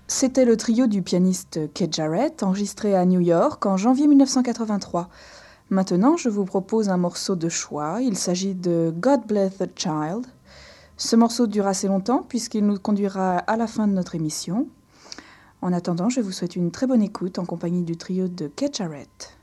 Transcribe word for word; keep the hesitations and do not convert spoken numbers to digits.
C'était le trio du pianiste Keith Jarrett, enregistré à New York en janvier mille neuf cent quatre-vingt-trois. Maintenant, je vous propose un morceau de choix. Il s'agit de God Bless the Child. Ce morceau dure assez longtemps puisqu'il nous conduira à la fin de notre émission. En attendant, je vous souhaite une très bonne écoute en compagnie du trio de Keith Jarrett.